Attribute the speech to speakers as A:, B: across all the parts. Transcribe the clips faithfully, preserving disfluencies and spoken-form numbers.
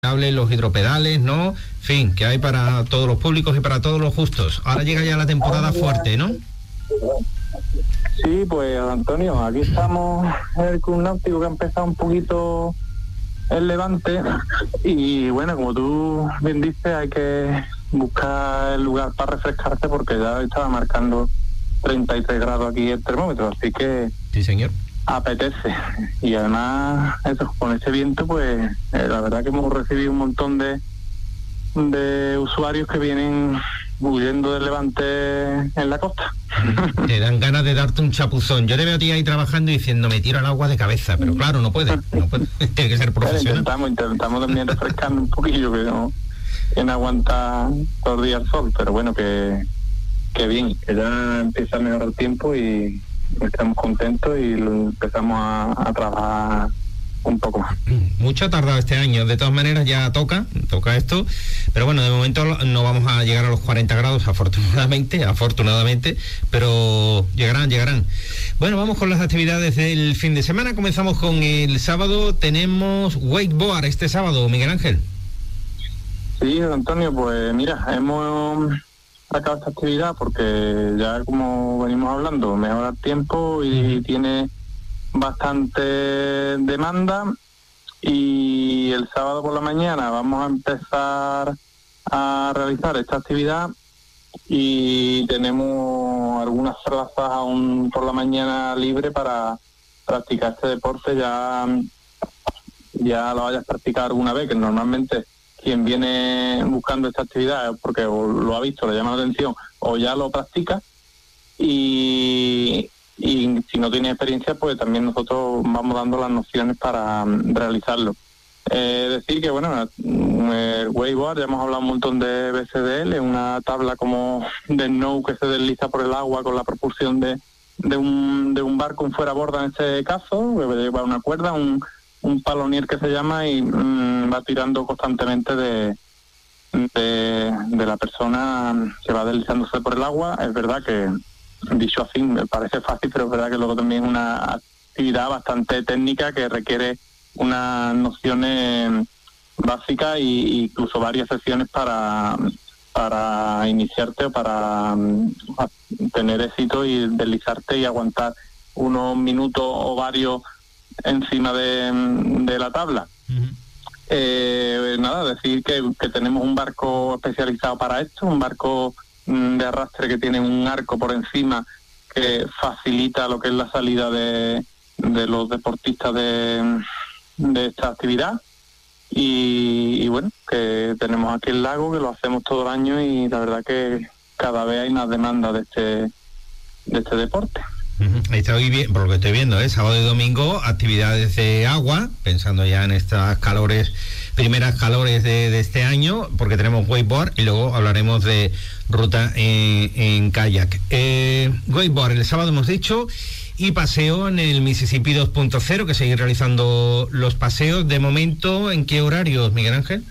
A: los hidropedales, ¿no? En fin, que hay para todos los públicos y para todos los gustos. Ahora llega ya la temporada fuerte, ¿no?
B: Sí, pues Antonio, aquí estamos en el Club Náutico, que ha empezado un poquito el levante y bueno, como tú bien dices, hay que buscar el lugar para refrescarse porque ya estaba marcando treinta y tres grados aquí el termómetro, así que
A: sí, señor,
B: apetece. Y además eso, con ese viento, pues eh, la verdad que hemos recibido un montón de de usuarios que vienen huyendo del levante en la costa.
A: Te dan ganas de darte un chapuzón. Yo te veo a ti ahí trabajando y diciendo me tiro al agua de cabeza, pero claro, no puede, no puede. Tiene que ser profesional.
B: Intentamos, intentamos también refrescando un poquillo, que no, que no aguanta todo el día el sol, pero bueno, que, que bien, que ya empieza a mejorar el tiempo y estamos contentos y lo empezamos a, a trabajar un poco más.
A: Mucho ha tardado este año, de todas maneras ya toca, toca esto, pero bueno, de momento no vamos a llegar a los cuarenta grados, afortunadamente, afortunadamente, pero llegarán, llegarán. Bueno, vamos con las actividades del fin de semana. Comenzamos con el sábado, tenemos wakeboard este sábado, Miguel Ángel.
B: Sí, Antonio, pues mira, hemos sacado esta actividad porque ya, como venimos hablando, mejora el tiempo y uh-huh. tiene bastante demanda, y el sábado por la mañana vamos a empezar a realizar esta actividad y tenemos algunas plazas aún por la mañana libre para practicar este deporte. Ya ya lo hayas practicado alguna vez, que normalmente quien viene buscando esta actividad es porque o lo ha visto, le llama la atención o ya lo practica, y y si no tiene experiencia, pues también nosotros vamos dando las nociones para um, realizarlo. Eh, decir que, bueno, el wakeboard, ya hemos hablado un montón de veces de él, es una tabla como de snow que se desliza por el agua con la propulsión de, de, un, de un barco, un fueraborda en este caso, que lleva una cuerda, un, un palonier que se llama, y um, va tirando constantemente de, de, de la persona que va deslizándose por el agua. Es verdad que, dicho así, me parece fácil, pero es verdad que luego también es una actividad bastante técnica que requiere unas nociones básicas e incluso varias sesiones para para iniciarte o para um, tener éxito y deslizarte y aguantar unos minutos o varios encima de, de la tabla. Uh-huh. Eh, nada, decir que, que tenemos un barco especializado para esto, un barco de arrastre que tiene un arco por encima que facilita lo que es la salida de, de los deportistas de, de esta actividad, y, y bueno, que tenemos aquí el lago, que lo hacemos todo el año, y la verdad que cada vez hay más demanda de este de este deporte.
A: Uh-huh. Estoy bien, por lo que estoy viendo, ¿eh? Sábado y domingo, actividades de agua, pensando ya en estas calores, primeras calores de, de este año, porque tenemos wakeboard y luego hablaremos de ruta en, en kayak. Eh, wakeboard, el sábado hemos dicho, y paseo en el Mississippi dos punto cero, que seguir realizando los paseos. De momento, ¿en qué horarios, Miguel Ángel?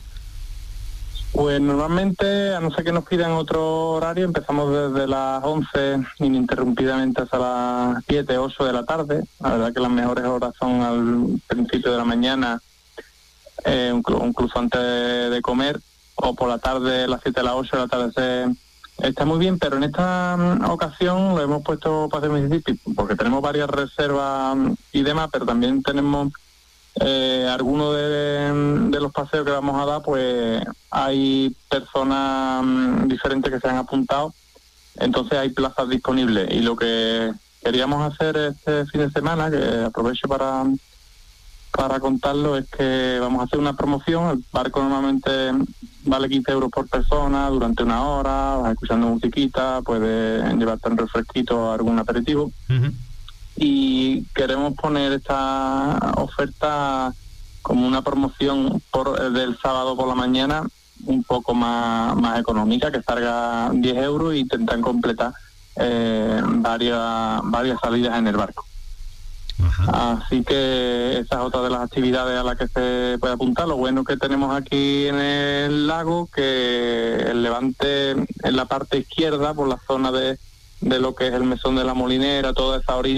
B: Pues normalmente, a no ser que nos pidan otro horario, empezamos desde las once ininterrumpidamente hasta las siete, ocho de la tarde. La verdad que las mejores horas son al principio de la mañana, eh, incluso antes de comer, o por la tarde, las siete a las ocho de la tarde. Se, está muy bien, pero en esta ocasión lo hemos puesto Paseo Mississippi porque tenemos varias reservas y demás, pero también tenemos Eh, algunos de, de los paseos que vamos a dar, pues hay personas um, diferentes que se han apuntado, entonces hay plazas disponibles, y lo que queríamos hacer este fin de semana, que aprovecho para para contarlo, es que vamos a hacer una promoción. El barco normalmente vale quince euros por persona durante una hora, vas escuchando musiquita, puedes llevarte un refresquito, algún aperitivo. Uh-huh. Y queremos poner esta oferta como una promoción por del sábado por la mañana, un poco más, más económica, que salga diez euros y intentan completar eh, varias varias salidas en el barco. Ajá. Así que esa es otra de las actividades a las que se puede apuntar. Lo bueno que tenemos aquí en el lago, que el levante en la parte izquierda, por la zona de, de lo que es el mesón de la Molinera, toda esa orilla,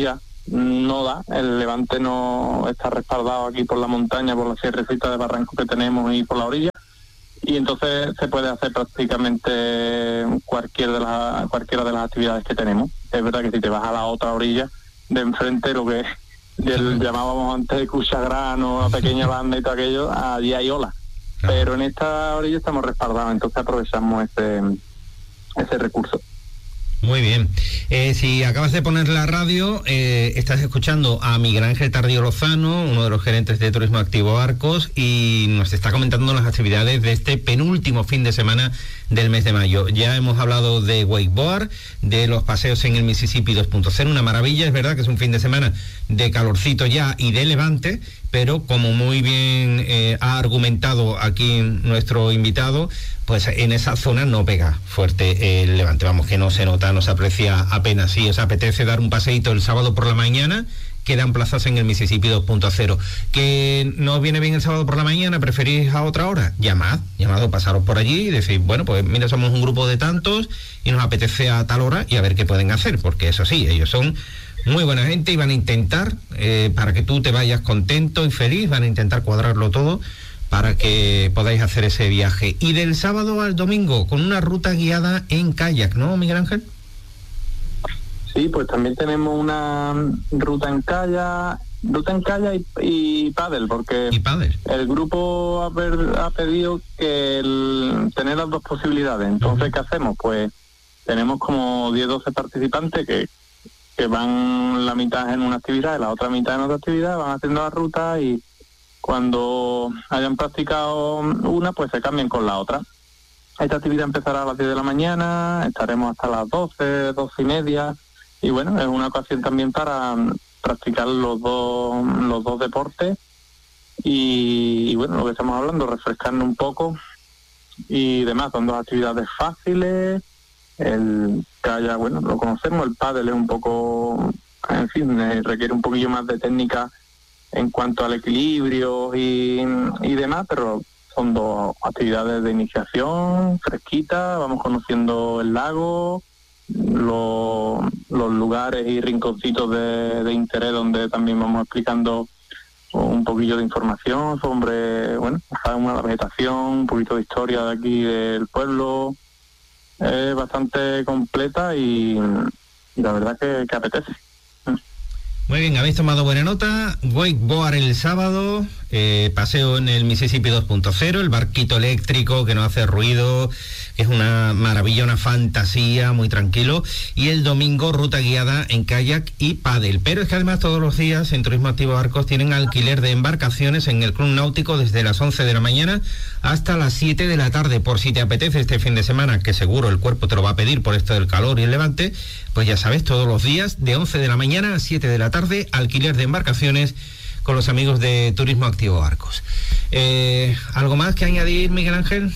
B: no da, el levante no está respaldado aquí por la montaña, por la sierrecita de barranco que tenemos y por la orilla, y entonces se puede hacer prácticamente cualquier de las, cualquiera de las actividades que tenemos. Es verdad que si te vas a la otra orilla de enfrente, lo que el, llamábamos antes cuchagrano, una pequeña banda y todo aquello, allí hay olas, pero en esta orilla estamos respaldados, entonces aprovechamos ese, ese recurso.
A: Muy bien. Eh, si acabas de poner la radio, eh, estás escuchando a Miguel Ángel Tardío Lozano, uno de los gerentes de Turismo Activo Arcos, y nos está comentando las actividades de este penúltimo fin de semana del mes de mayo. Ya hemos hablado de wakeboard, de los paseos en el Mississippi dos punto cero, una maravilla. Es verdad que es un fin de semana de calorcito ya y de levante, pero como muy bien eh, ha argumentado aquí nuestro invitado, pues en esa zona no pega fuerte el levante, vamos, que no se nota, no se aprecia apenas. Si os apetece dar un paseíto el sábado por la mañana, quedan plazas en el Mississippi dos punto cero. ¿Que no os viene bien el sábado por la mañana, preferís a otra hora? Llamad, llamad o pasaros por allí y decís, bueno, pues mira, somos un grupo de tantos y nos apetece a tal hora, y a ver qué pueden hacer, porque eso sí, ellos son muy buena gente y van a intentar, eh, para que tú te vayas contento y feliz, van a intentar cuadrarlo todo para que podáis hacer ese viaje. Y del sábado al domingo, con una ruta guiada en kayak, ¿no, Miguel Ángel?
B: Sí, pues también tenemos una ruta en kayak, ruta en kayak y, y pádel, porque
A: ¿Y pádel?
B: el grupo ha, per, ha pedido que el, tener las dos posibilidades. Entonces, uh-huh. ¿qué hacemos? Pues tenemos como diez doce participantes que, que van la mitad en una actividad y la otra mitad en otra actividad, van haciendo la ruta, y cuando hayan practicado una, pues se cambian con la otra. Esta actividad empezará a las diez de la mañana, estaremos hasta las doce, doce y media, y bueno, es una ocasión también para practicar los dos, los dos deportes, y, y bueno, lo que estamos hablando, refrescarnos un poco y demás. Son dos actividades fáciles. El kayak, bueno, lo conocemos, el pádel es un poco, en fin, requiere un poquillo más de técnica en cuanto al equilibrio y, y demás, pero son dos actividades de iniciación, fresquita, vamos conociendo el lago, lo, los lugares y rinconcitos de, de interés, donde también vamos explicando un poquillo de información sobre, bueno, la vegetación, un poquito de historia de aquí del pueblo. Es bastante completa y, y la verdad que, que apetece.
A: Muy bien, habéis tomado buena nota. Wakeboard el sábado, eh, paseo en el Mississippi dos punto cero, el barquito eléctrico que no hace ruido, que es una maravilla, una fantasía, muy tranquilo. Y el domingo, ruta guiada en kayak y pádel. Pero es que además todos los días en Turismo Activo Arcos tienen alquiler de embarcaciones en el Club Náutico desde las once de la mañana hasta las siete de la tarde. Por si te apetece este fin de semana, que seguro el cuerpo te lo va a pedir por esto del calor y el levante, pues ya sabes, todos los días de once de la mañana a siete de la tarde, alquiler de embarcaciones con los amigos de Turismo Activo Arcos. Eh, ¿Algo más que añadir, Miguel Ángel?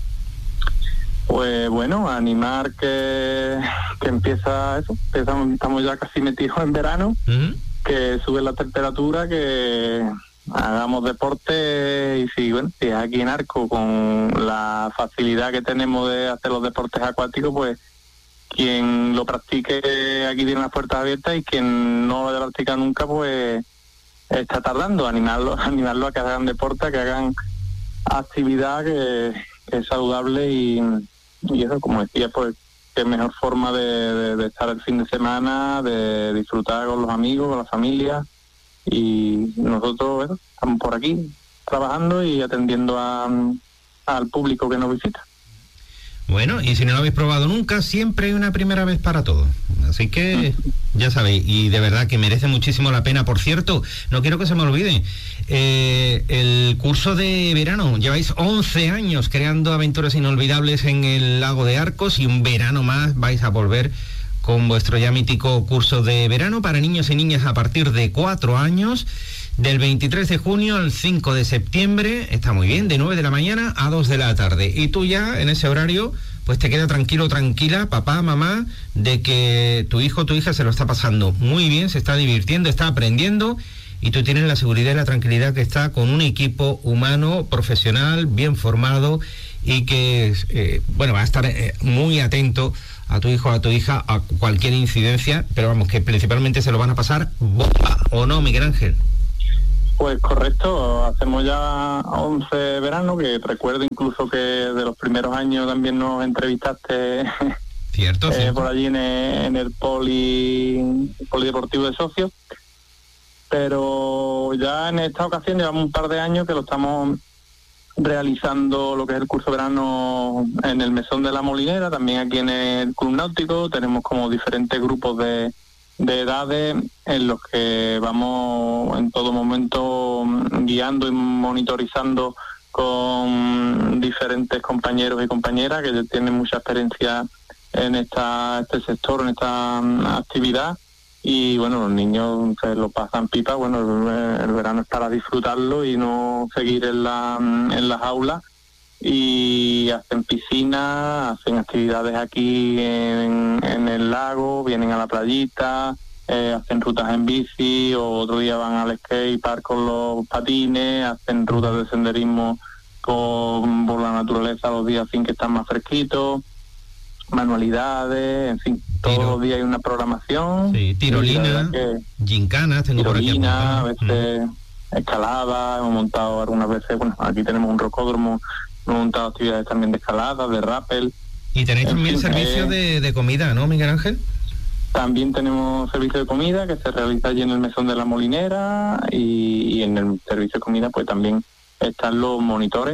B: Pues bueno, animar que, que empieza eso, empezamos, estamos ya casi metidos en verano, uh-huh. que sube la temperatura, que hagamos deporte, y si, bueno, si es aquí en Arco, con la facilidad que tenemos de hacer los deportes acuáticos, pues quien lo practique aquí tiene las puertas abiertas, y quien no lo haya practicado nunca, pues está tardando. Animarlo, animarlo a que hagan deporte, a que hagan actividad que, que es saludable, y, y eso, como decía, pues qué mejor forma de, de, de estar el fin de semana, de disfrutar con los amigos, con la familia, y nosotros, bueno, estamos por aquí trabajando y atendiendo a, al público que nos visita.
A: Bueno, y si no lo habéis probado nunca, siempre hay una primera vez para todo. Así que ya sabéis, y de verdad que merece muchísimo la pena. Por cierto, no quiero que se me olvide, eh, el curso de verano, lleváis once años creando aventuras inolvidables en el lago de Arcos, y un verano más vais a volver con vuestro ya mítico curso de verano para niños y niñas a partir de cuatro años, del veintitrés de junio al cinco de septiembre, está muy bien, de nueve de la mañana a dos de la tarde. Y tú ya en ese horario, pues te queda tranquilo, tranquila, papá, mamá, de que tu hijo o tu hija se lo está pasando muy bien, se está divirtiendo, está aprendiendo, y tú tienes la seguridad y la tranquilidad que está con un equipo humano, profesional, bien formado y que, eh, bueno, va a estar eh, muy atento a tu hijo, a tu hija, a cualquier incidencia, pero vamos, que principalmente se lo van a pasar bomba, ¿o no, Miguel Ángel?
B: Pues correcto, hacemos ya once veranos, que recuerdo incluso que de los primeros años también nos entrevistaste
A: cierto,
B: eh,
A: cierto.
B: por allí en el, en el poli, polideportivo de socios, pero ya en esta ocasión llevamos un par de años que lo estamos realizando, lo que es el curso de verano en el Mesón de la Molinera, también aquí en el Club Náutico. Tenemos como diferentes grupos de, de edades en los que vamos en todo momento guiando y monitorizando con diferentes compañeros y compañeras que tienen mucha experiencia en esta este sector, en esta um, actividad. Y bueno, los niños se lo pasan pipa. Bueno, el, el verano es para disfrutarlo y no seguir en la en las aulas, y hacen piscina, hacen actividades aquí en, en el lago, vienen a la playita, eh, hacen rutas en bici, o otro día van al skate park con los patines, hacen rutas de senderismo con, por la naturaleza los días sin que están más fresquitos, manualidades, en fin, todos
A: Tiro.
B: los días hay una programación.
A: Sí, tirolina, gincanas, tengo
B: tirolina, a
A: por aquí.
B: veces mm. escalada, hemos montado algunas veces, bueno, aquí tenemos un rocódromo, hemos montado actividades también de escalada, de rappel.
A: Y tenéis
B: en
A: también
B: fin,
A: servicio
B: eh,
A: de, de comida, ¿no, Miguel Ángel?
B: También tenemos servicio de comida que se realiza allí en el Mesón de la Molinera, y, y en el servicio de comida pues también están los monitores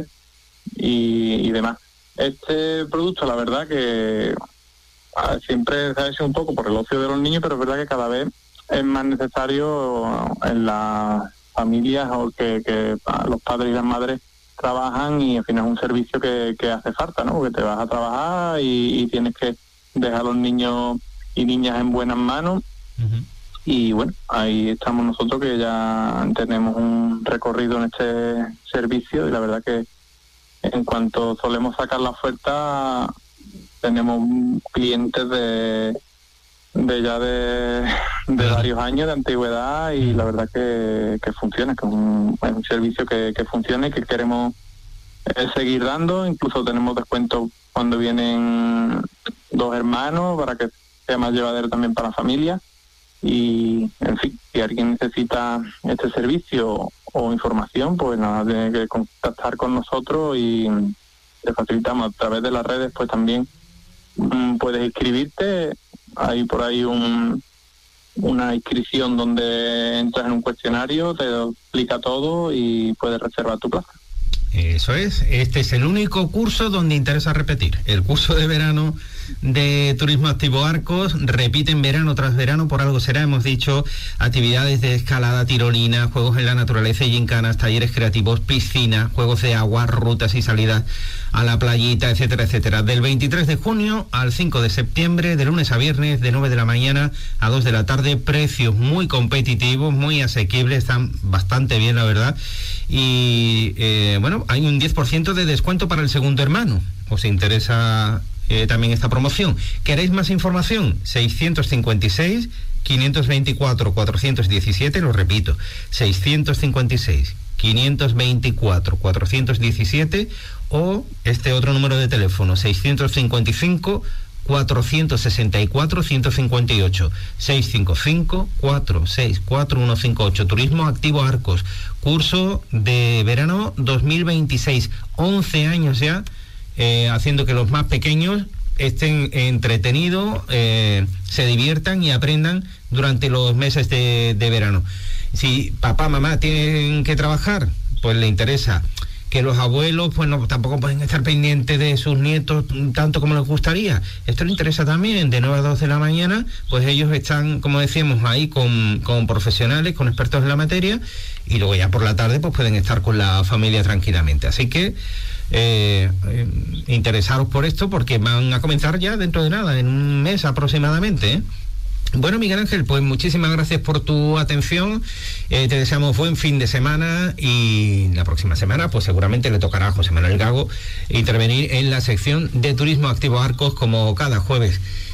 B: y, y demás. Este producto, la verdad que a ver, siempre se ha hecho un poco por el ocio de los niños, pero es verdad que cada vez es más necesario en las familias, o que, que los padres y las madres trabajan, y al final es un servicio que, que hace falta, ¿no? Porque te vas a trabajar y, y tienes que dejar a los niños y niñas en buenas manos.
A: Uh-huh.
B: Y bueno, ahí estamos nosotros, que ya tenemos un recorrido en este servicio, y la verdad que en cuanto solemos sacar la oferta, tenemos clientes de, de ya de, de varios años de antigüedad, y la verdad que, que funciona, que es un, es un servicio que, que funciona y que queremos eh, seguir dando. Incluso tenemos descuentos cuando vienen dos hermanos, para que sea más llevadero también para la familia. Y, en fin, si alguien necesita este servicio o información, pues nada, tiene que contactar con nosotros y te facilitamos a través de las redes. Pues también mmm, puedes inscribirte, hay por ahí un una inscripción donde entras en un cuestionario, te explica todo y puedes reservar tu plaza.
A: Eso es, este es el único curso donde interesa repetir. El curso de verano de Turismo Activo Arcos repiten verano tras verano, por algo será. Hemos dicho actividades de escalada, tirolina, juegos en la naturaleza y gincanas, talleres creativos, piscina, juegos de agua, rutas y salidas a la playita, etcétera, etcétera. Del veintitrés de junio al cinco de septiembre, de lunes a viernes, de nueve de la mañana a dos de la tarde. Precios muy competitivos, muy asequibles, están bastante bien, la verdad. Y eh, bueno, hay un diez por ciento de descuento para el segundo hermano. ¿Os interesa eh, también esta promoción? ¿Queréis más información? seiscientos cincuenta y seis, quinientos veinticuatro, cuatrocientos diecisiete, lo repito, seiscientos cincuenta y seis, quinientos veinticuatro, cuatrocientos diecisiete, o este otro número de teléfono, seiscientos cincuenta y cinco, cuatrocientos sesenta y cuatro, ciento cincuenta y ocho, seiscientos cincuenta y cinco, cuatrocientos sesenta y cuatro, ciento cincuenta y ocho. Turismo Activo Arcos, curso de verano dos mil veintiséis, once años ya, eh, haciendo que los más pequeños estén entretenidos, eh, se diviertan y aprendan durante los meses de, de verano. Si papá, mamá tienen que trabajar, pues le interesa que los abuelos pues no, tampoco pueden estar pendientes de sus nietos tanto como les gustaría. Esto les interesa también, de nueve a dos de la mañana, pues ellos están, como decíamos, ahí con, con profesionales, con expertos en la materia, y luego ya por la tarde pues pueden estar con la familia tranquilamente. Así que eh, eh, interesaros por esto, porque van a comenzar ya dentro de nada, en un mes aproximadamente, ¿eh? Bueno, Miguel Ángel, pues muchísimas gracias por tu atención, eh, te deseamos buen fin de semana, y la próxima semana pues seguramente le tocará a José Manuel Gago intervenir en la sección de Turismo Activo Arcos, como cada jueves.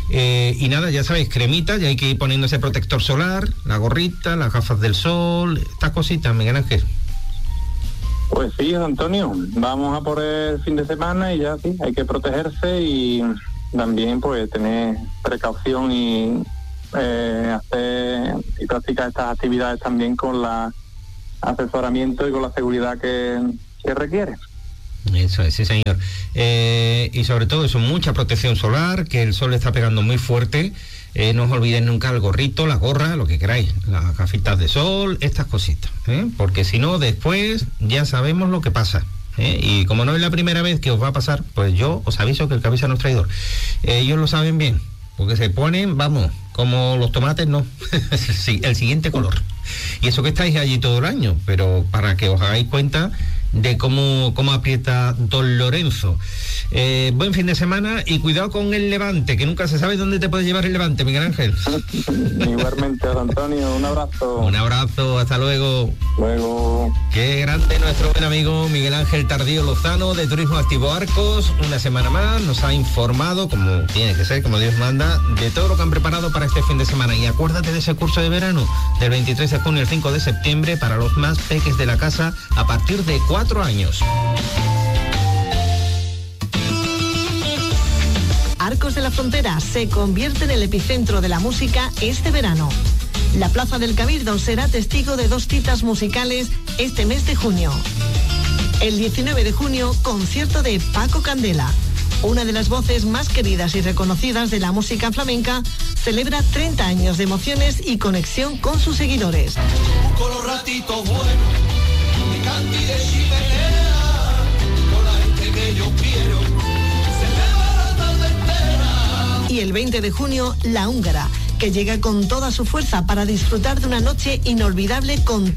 A: Eh, y nada, ya sabéis, cremita, ya hay que ir poniéndose protector solar, la gorrita, las gafas del sol, estas cositas, Miguel Ángel.
B: Pues sí, Antonio, vamos a por el fin de semana y ya sí, hay que protegerse y también pues tener precaución y eh, hacer y practicar estas actividades también con la asesoramiento y con la seguridad que, que requiere.
A: Eso es, sí señor. Eh, y sobre todo eso, mucha protección solar, que el sol está pegando muy fuerte. Eh, no os olvidéis nunca el gorrito, la gorra, lo que queráis, las gafitas de sol, estas cositas, ¿eh? Porque si no, después ya sabemos lo que pasa. ¿eh? Y como no es la primera vez que os va a pasar, pues yo os aviso que el cabeza no es traidor. Eh, ellos lo saben bien, porque se ponen, vamos, como los tomates, no, sí, el siguiente color. Y eso que estáis allí todo el año, pero para que os hagáis cuenta de cómo, cómo aprieta Don Lorenzo. Eh, buen fin de semana y cuidado con el Levante, que nunca se sabe dónde te puede llevar el Levante, Miguel Ángel.
B: Igualmente, Antonio, un abrazo.
A: Un abrazo, hasta luego.
B: Luego.
A: Qué grande nuestro buen amigo Miguel Ángel Tardío Lozano, de Turismo Activo Arcos. Una semana más nos ha informado, como tiene que ser, como Dios manda, de todo lo que han preparado para este fin de semana. Y acuérdate de ese curso de verano del veintitrés de junio al cinco de septiembre para los más peques de la casa a partir de cuatro años.
C: Arcos de la Frontera se convierte en el epicentro de la música este verano. La Plaza del Cabildo será testigo de dos citas musicales este mes de junio. El diecinueve de junio, concierto de Paco Candela. Una de las voces más queridas y reconocidas de la música flamenca, celebra treinta años de emociones y conexión con sus seguidores.
D: Con los ratitos buenos, de canti de chimenea, con la gente que yo quiero, se me va la tarde entera.
C: Y el veinte de junio, La Húngara, que llega con toda su fuerza para disfrutar de una noche inolvidable con